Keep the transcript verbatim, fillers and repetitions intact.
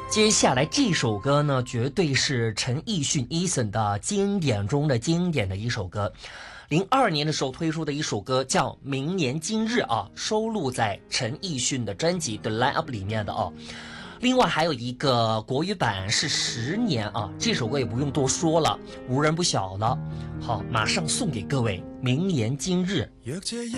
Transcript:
接下来这首歌呢，绝对是陈奕迅 Eason 的经典中的经典的一首歌。零二年的时候推出的一首歌叫《明年今日》啊，收录在陈奕迅的专辑《The Line Up》里面的哦。另外还有一个国语版是十年啊，这首歌也不用多说了，无人不晓了。好，马上送给各位《明年今日》。